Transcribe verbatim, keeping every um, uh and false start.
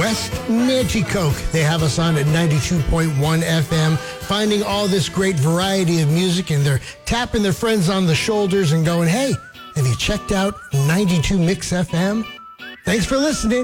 West Nanticoke. They have us on at ninety-two point one F M, finding all this great variety of music, and they're tapping their friends on the shoulders and going, hey, have you checked out ninety-two Mix F M? Thanks for listening.